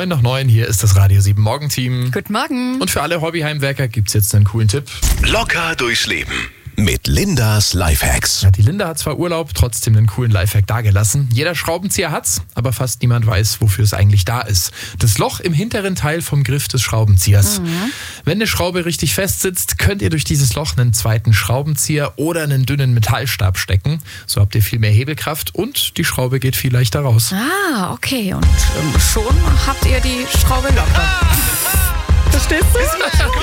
9:09, hier ist das Radio 7 Morgenteam. Guten Morgen. Und für alle Hobbyheimwerker gibt's jetzt einen coolen Tipp. Locker durchs Leben mit Lindas Lifehacks. Ja, die Linda hat zwar Urlaub, trotzdem einen coolen Lifehack dagelassen. Jeder Schraubenzieher hat's, aber fast niemand weiß, wofür es eigentlich da ist. Das Loch im hinteren Teil vom Griff des Schraubenziehers. Wenn eine Schraube richtig fest sitzt, könnt ihr durch dieses Loch einen zweiten Schraubenzieher oder einen dünnen Metallstab stecken. So habt ihr viel mehr Hebelkraft und die Schraube geht viel leichter raus. Ah, okay. Und schon habt ihr die Schraube locker. Verstehst du?